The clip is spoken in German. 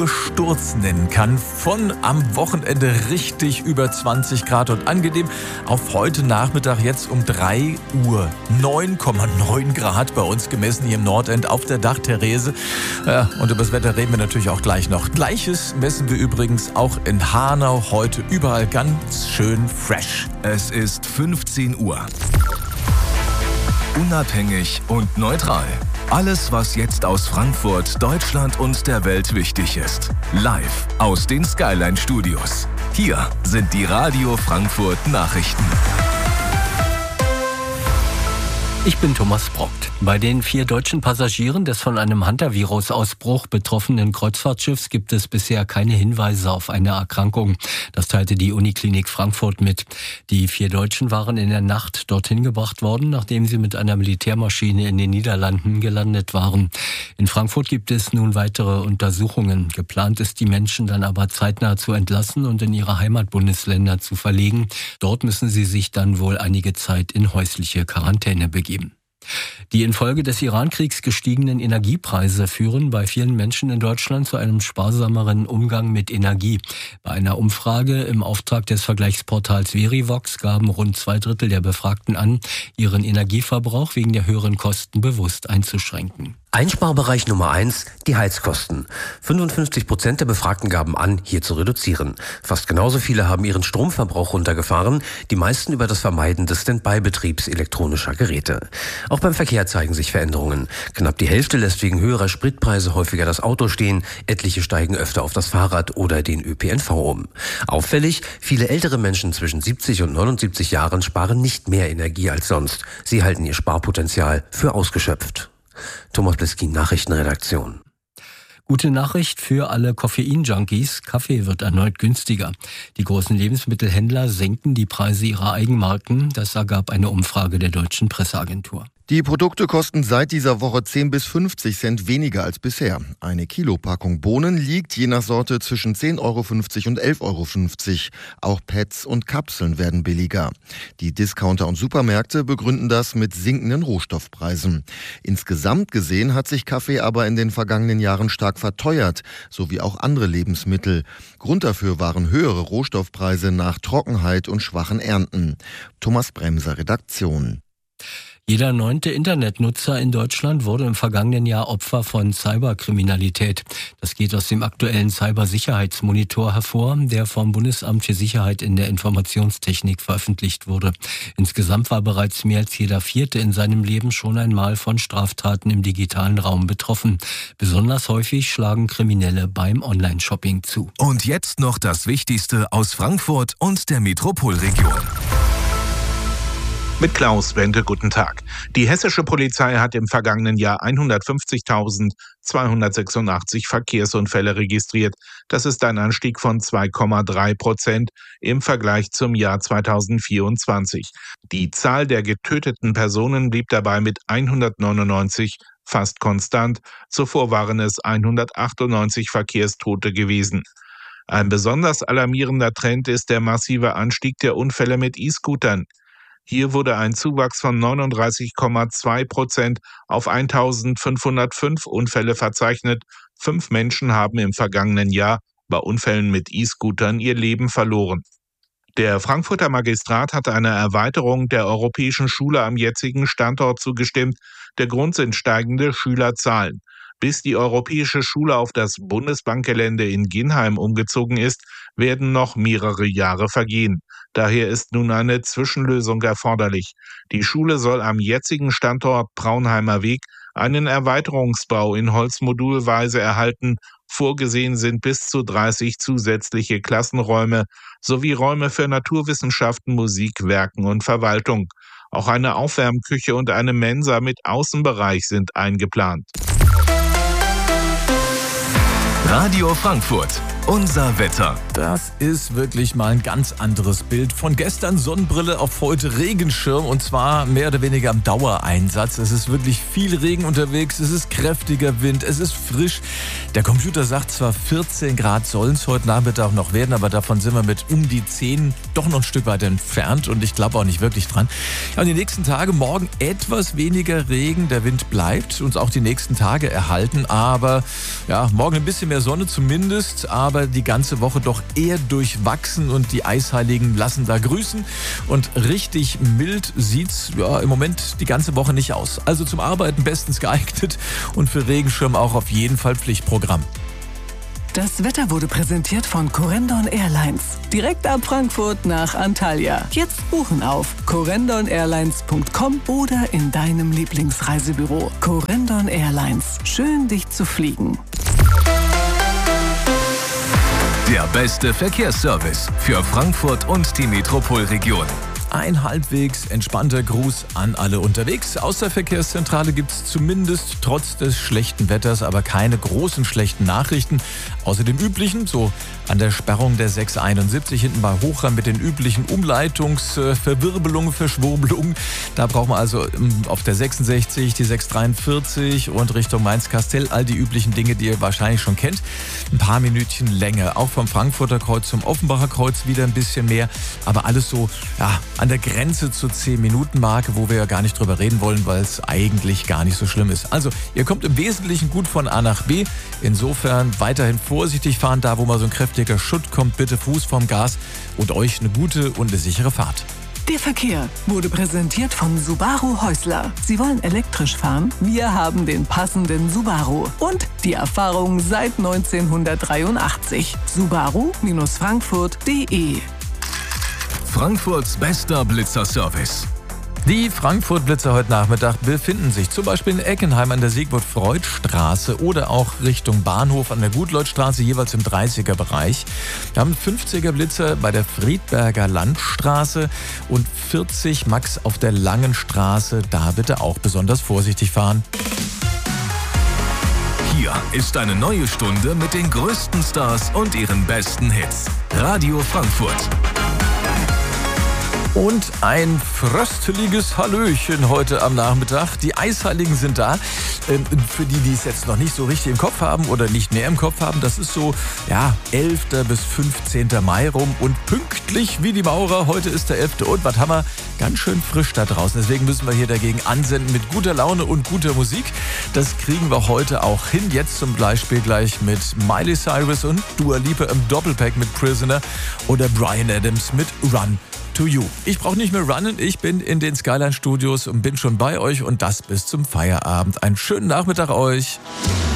Sturz nennen kann. Von am Wochenende richtig über 20 Grad und angenehm auf heute Nachmittag jetzt um 3 Uhr 9,9 Grad bei uns gemessen hier im Nordend auf der Dachterrasse. Ja, und über das Wetter reden wir natürlich auch gleich noch. Gleiches messen wir übrigens auch in Hanau heute überall ganz schön fresh. Es ist 15 Uhr. Unabhängig und neutral. Alles, was jetzt aus Frankfurt, Deutschland und der Welt wichtig ist. Live aus den Skyline Studios. Hier sind die Radio Frankfurt Nachrichten. Ich bin Thomas Brockt. Bei den 4 deutschen Passagieren des von einem Hantavirus-Ausbruch betroffenen Kreuzfahrtschiffs gibt es bisher keine Hinweise auf eine Erkrankung. Das teilte die Uniklinik Frankfurt mit. Die 4 Deutschen waren in der Nacht dorthin gebracht worden, nachdem sie mit einer Militärmaschine in den Niederlanden gelandet waren. In Frankfurt gibt es nun weitere Untersuchungen. Geplant ist, die Menschen dann aber zeitnah zu entlassen und in ihre Heimatbundesländer zu verlegen. Dort müssen sie sich dann wohl einige Zeit in häusliche Quarantäne begeben. Die infolge des Iran-Kriegs gestiegenen Energiepreise führen bei vielen Menschen in Deutschland zu einem sparsameren Umgang mit Energie. Bei einer Umfrage im Auftrag des Vergleichsportals Verivox gaben rund 2/3 der Befragten an, ihren Energieverbrauch wegen der höheren Kosten bewusst einzuschränken. Einsparbereich Nummer 1, die Heizkosten. 55% der Befragten gaben an, hier zu reduzieren. Fast genauso viele haben ihren Stromverbrauch runtergefahren, die meisten über das Vermeiden des Standby-Betriebs elektronischer Geräte. Auch beim Verkehr zeigen sich Veränderungen. Knapp die Hälfte lässt wegen höherer Spritpreise häufiger das Auto stehen, etliche steigen öfter auf das Fahrrad oder den ÖPNV um. Auffällig, viele ältere Menschen zwischen 70 und 79 Jahren sparen nicht mehr Energie als sonst. Sie halten ihr Sparpotenzial für ausgeschöpft. Thomas Bliskin, Nachrichtenredaktion. Gute Nachricht für alle Koffein-Junkies. Kaffee wird erneut günstiger. Die großen Lebensmittelhändler senken die Preise ihrer Eigenmarken. Das ergab eine Umfrage der Deutschen Presseagentur. Die Produkte kosten seit dieser Woche 10 bis 50 Cent weniger als bisher. Eine Kilopackung Bohnen liegt je nach Sorte zwischen 10,50 € und 11,50 €. Auch Pads und Kapseln werden billiger. Die Discounter und Supermärkte begründen das mit sinkenden Rohstoffpreisen. Insgesamt gesehen hat sich Kaffee aber in den vergangenen Jahren stark verteuert, sowie auch andere Lebensmittel. Grund dafür waren höhere Rohstoffpreise nach Trockenheit und schwachen Ernten. Thomas Bremser, Redaktion. Jeder 9. Internetnutzer in Deutschland wurde im vergangenen Jahr Opfer von Cyberkriminalität. Das geht aus dem aktuellen Cybersicherheitsmonitor hervor, der vom Bundesamt für Sicherheit in der Informationstechnik veröffentlicht wurde. Insgesamt war bereits mehr als jeder 4. in seinem Leben schon einmal von Straftaten im digitalen Raum betroffen. Besonders häufig schlagen Kriminelle beim Online-Shopping zu. Und jetzt noch das Wichtigste aus Frankfurt und der Metropolregion. Mit Klaus Bente, guten Tag. Die hessische Polizei hat im vergangenen Jahr 150.286 Verkehrsunfälle registriert. Das ist ein Anstieg von 2,3% im Vergleich zum Jahr 2024. Die Zahl der getöteten Personen blieb dabei mit 199 fast konstant. Zuvor waren es 198 Verkehrstote gewesen. Ein besonders alarmierender Trend ist der massive Anstieg der Unfälle mit E-Scootern. Hier wurde ein Zuwachs von 39,2% auf 1.505 Unfälle verzeichnet. 5 Menschen haben im vergangenen Jahr bei Unfällen mit E-Scootern ihr Leben verloren. Der Frankfurter Magistrat hat einer Erweiterung der Europäischen Schule am jetzigen Standort zugestimmt. Der Grund sind steigende Schülerzahlen. Bis die Europäische Schule auf das Bundesbankgelände in Ginheim umgezogen ist, werden noch mehrere Jahre vergehen. Daher ist nun eine Zwischenlösung erforderlich. Die Schule soll am jetzigen Standort Braunheimer Weg einen Erweiterungsbau in Holzmodulweise erhalten. Vorgesehen sind bis zu 30 zusätzliche Klassenräume sowie Räume für Naturwissenschaften, Musik, Werken und Verwaltung. Auch eine Aufwärmküche und eine Mensa mit Außenbereich sind eingeplant. Radio Frankfurt, Unser Wetter. Das ist wirklich mal ein ganz anderes Bild. Von gestern Sonnenbrille auf heute Regenschirm und zwar mehr oder weniger am Dauereinsatz. Es ist wirklich viel Regen unterwegs, es ist kräftiger Wind, es ist frisch. Der Computer sagt zwar 14 Grad sollen es heute Nachmittag noch werden, aber davon sind wir mit um die 10 doch noch ein Stück weit entfernt und ich glaube auch nicht wirklich dran. Ja, und die nächsten Tage, morgen etwas weniger Regen, der Wind bleibt uns auch die nächsten Tage erhalten, aber ja, morgen ein bisschen mehr Sonne zumindest, aber die ganze Woche doch eher durchwachsen und die Eisheiligen lassen da grüßen. Und richtig mild sieht's ja im Moment die ganze Woche nicht aus. Also zum Arbeiten bestens geeignet und für Regenschirm auch auf jeden Fall Pflichtprogramm. Das Wetter wurde präsentiert von Corendon Airlines. Direkt ab Frankfurt nach Antalya. Jetzt buchen auf corendonairlines.com oder in deinem Lieblingsreisebüro. Corendon Airlines. Schön, dich zu fliegen. Der beste Verkehrsservice für Frankfurt und die Metropolregion. Ein halbwegs entspannter Gruß an alle unterwegs. Aus der Verkehrszentrale gibt es zumindest trotz des schlechten Wetters aber keine großen schlechten Nachrichten. Außer dem üblichen, so an der Sperrung der 671 hinten bei Hochrhein mit den üblichen Umleitungsverwirbelungen, Verschwurbelungen. Da braucht man also auf der 66, die 643 und Richtung Mainz-Kastell all die üblichen Dinge, die ihr wahrscheinlich schon kennt. Ein paar Minütchen länger. Auch vom Frankfurter Kreuz zum Offenbacher Kreuz wieder ein bisschen mehr. Aber alles so, ja, an der Grenze zur 10-Minuten-Marke, wo wir ja gar nicht drüber reden wollen, weil es eigentlich gar nicht so schlimm ist. Also, ihr kommt im Wesentlichen gut von A nach B. Insofern weiterhin vorsichtig fahren. Da, wo mal so ein kräftiger Schutt kommt, bitte Fuß vom Gas und euch eine gute und eine sichere Fahrt. Der Verkehr wurde präsentiert von Subaru Häusler. Sie wollen elektrisch fahren? Wir haben den passenden Subaru. Und die Erfahrung seit 1983. Subaru-Frankfurt.de. Frankfurts bester Blitzerservice. Die Frankfurt-Blitzer heute Nachmittag befinden sich zum Beispiel in Eckenheim an der Sigmund-Freud-Straße oder auch Richtung Bahnhof an der Gutleutstraße, jeweils im 30er-Bereich. Wir haben 50er-Blitzer bei der Friedberger Landstraße und 40 Max auf der Langen Straße. Da bitte auch besonders vorsichtig fahren. Hier ist eine neue Stunde mit den größten Stars und ihren besten Hits. Radio Frankfurt. Und ein frösteliges Hallöchen heute am Nachmittag. Die Eisheiligen sind da. Für die, die es jetzt noch nicht so richtig im Kopf haben oder nicht mehr im Kopf haben, das ist so, ja, 11. bis 15. Mai rum und pünktlich wie die Maurer. Heute ist der 11. Und was haben wir? Ganz schön frisch da draußen. Deswegen müssen wir hier dagegen ansenden mit guter Laune und guter Musik. Das kriegen wir heute auch hin. Jetzt zum Beispiel gleich mit Miley Cyrus und Dua Lipa im Doppelpack mit Prisoner oder Bryan Adams mit Run to You. Ich brauche nicht mehr runnen, ich bin in den Skyline Studios und bin schon bei euch und das bis zum Feierabend. Einen schönen Nachmittag euch.